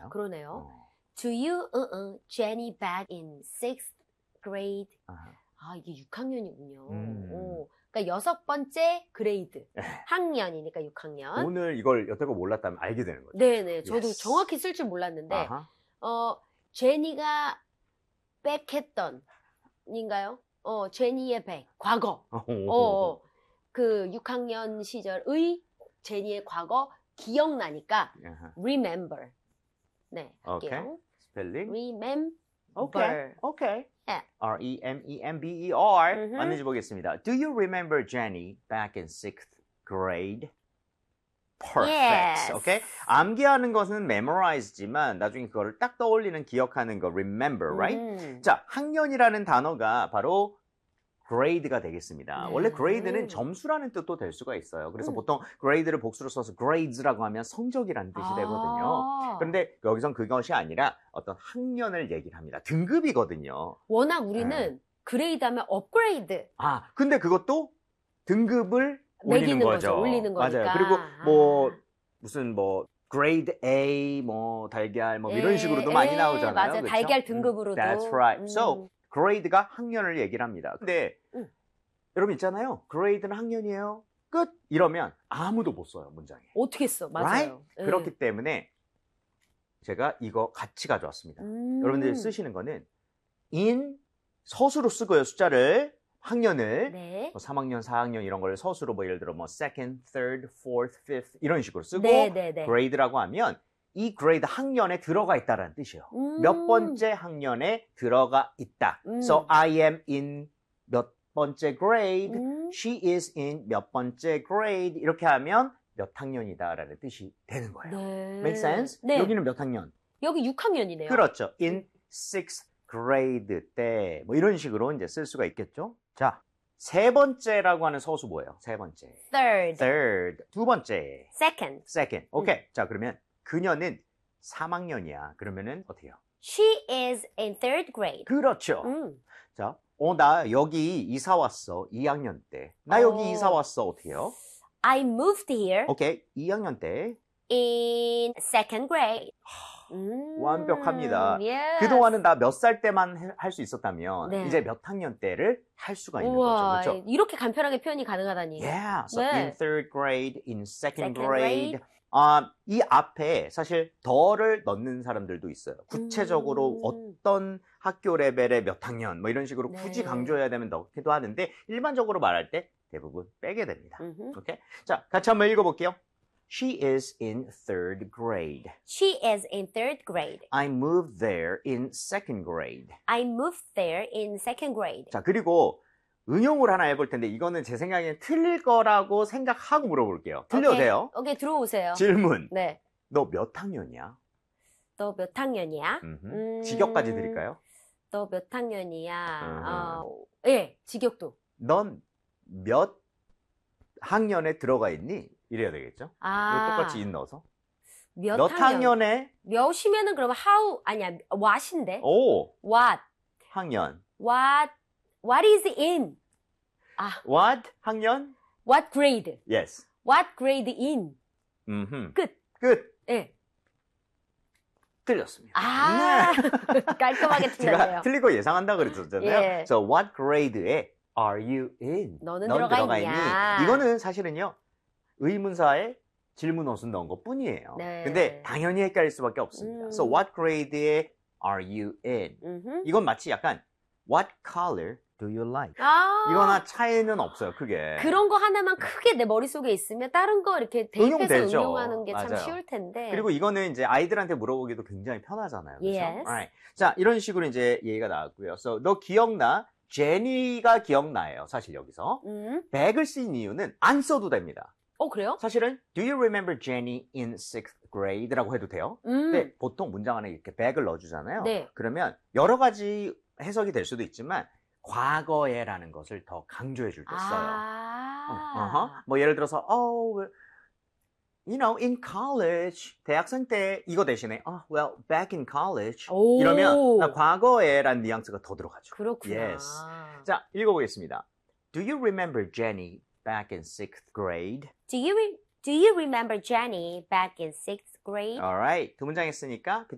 있나요? 그러네요. Do you Jenny back in 6th grade? 아, 이게 6학년이군요. 그러니까 6번째 그레이드. 학년이니까 6학년. 오늘 이걸 여태껏 몰랐다면 알게 되는 거죠. 네네. 저도 Yes. 정확히 쓸 줄 몰랐는데, 아하. 제니가 백했던, 인가요? 제니의 백. 과거. 그 6학년 시절의 제니의 과거 기억나니까, remember. 네. 할게요. 스펠링. remember. Okay. Yeah. R-E-M-E-M-B-E-R. 맞는지 보겠습니다. Do you remember Jenny back in 6th grade? Perfect. Yes. Okay? 암기하는 것은 memorize지만 나중에 그거를 딱 떠올리는 기억하는 거 remember, right? 자, 학년이라는 단어가 바로 grade가 되겠습니다. 네. 원래 grade는 점수라는 뜻도 될 수가 있어요. 그래서 보통 grade를 복수로 써서 grades라고 하면 성적이라는 뜻이 되거든요. 그런데 여기선 그것이 아니라 어떤 학년을 얘기를 합니다. 등급이거든요. 워낙 우리는 그레이드 하면 업그레이드. 아, 근데 그것도 등급을 올리는 거죠. 올리는 거니까. 맞아요. 그리고 뭐 무슨 뭐 grade A 뭐 달걀 뭐 이런 식으로도 많이 나오잖아요. 맞아요. 그렇죠? 달걀 등급으로도. That's right. So grade가 학년을 얘기를 합니다. 근데 여러분 있잖아요. grade는 학년이에요. 끝 이러면 아무도 못 써요, 문장에. 어떻게 써? 맞아요. Right? 그렇기 때문에 제가 이거 같이 가져왔습니다. 여러분들이 쓰시는 거는 in 서수로 쓰고요, 숫자를. 학년을 네. 뭐 3학년, 4학년 이런 걸 서수로 뭐 예를 들어 뭐 second, third, fourth, fifth 이런 식으로 쓰고 grade라고 하면 이 grade 학년에 들어가 있다라는 뜻이에요. 몇 번째 학년에 들어가 있다. So I am in 몇 번째 grade. She is in 몇 번째 grade. 이렇게 하면 몇 학년이다라는 뜻이 되는 거예요. 네. Make sense? 네. 여기는 몇 학년? 여기 6학년이네요. 그렇죠. In 6th grade 때 뭐 이런 식으로 이제 쓸 수가 있겠죠. 자, 세 번째라고 하는 서수 뭐예요? 세 번째. Third. 두 번째. Second. 오케이. 자, 그러면 그녀는 3학년이야. 그러면은 어때요? She is in 3rd grade. 그렇죠. 자, 나 여기 이사 왔어. 2학년 때. 나 여기 이사 왔어. 어떻게 해요? I moved here. 오케이. 2학년 때. In 2nd grade. 완벽합니다. Yes. 그동안은 나 몇 살 때만 할 수 있었다면 네. 이제 몇 학년 때를 할 수가 있는 우와, 거죠. 그렇죠? 이렇게 간편하게 표현이 가능하다니. Yeah. So 네. in 3rd grade, in 2nd Second grade. 이 앞에 사실 더를 넣는 사람들도 있어요. 구체적으로 어떤 학교 레벨의 몇 학년 뭐 이런 식으로 굳이 강조해야 되면 넣기도 하는데 일반적으로 말할 때 대부분 빼게 됩니다. 오케이? 자, 같이 한번 읽어볼게요. She is in 3rd grade. She is in 3rd grade. I moved there in 2nd grade. I moved there in 2nd grade. 자, 그리고 응용을 하나 해볼 텐데 이거는 제 생각엔 틀릴 거라고 생각하고 물어볼게요. 틀려도 돼요? 오케이, 들어오세요. 질문. 네. 너 몇 학년이야? 너 몇 학년이야? 직역까지 드릴까요? 너 몇 학년이야? 예, 직역도. 넌 몇 학년에 들어가 있니? 이래야 되겠죠? 이거 똑같이 in 넣어서. 몇 학년에? 몇이면은 그러면 how, 아니야, what인데? 오. What. 학년. What is in? What 학년? What grade? Yes. What grade in? 끝. 예. 틀렸습니다. 깔끔하게 틀렸네요. 제가 틀리고 예상한다 그랬었잖아요. 예. So what grade에 are you in? 너는 넌 들어가 있냐? 이거는 사실은요. 의문사에 질문 어순 넣은 것 뿐이에요. 네. 근데 당연히 헷갈릴 수밖에 없습니다. So what grade에 are you in? 이건 마치 약간 what color do you like? 이거나 차이는 없어요. 크게. 그런 거 하나만 크게 내 머릿속에 있으면 다른 거 이렇게 대입해서 응용되죠. 응용하는 게 참 맞아요. 쉬울 텐데. 그리고 이거는 이제 아이들한테 물어보기도 굉장히 편하잖아요. 그렇죠? Yes. Right. 자, 이런 식으로 이제 얘기가 나왔고요. So, 너 기억나? 제니가 기억나요. 사실 여기서. 백을 쓴 이유는 안 써도 됩니다. 그래요? 사실은 Do you remember Jenny in 6th grade? 라고 해도 돼요. 근데 보통 문장 안에 이렇게 백을 넣어주잖아요. 네. 그러면 여러 가지 해석이 될 수도 있지만 과거에라는 것을 더 강조해 줄 때 써요. 뭐 예를 들어서 you know, in college, 대학생 때 이거 대신에 well, back in college 이러면 과거에란 뉘앙스가 더 들어가죠. 그렇구나. Yes. 자, 읽어보겠습니다. Do you remember Jenny back in 6th grade? Do you remember Jenny back in 6th grade? Alright, 두 문장 했으니까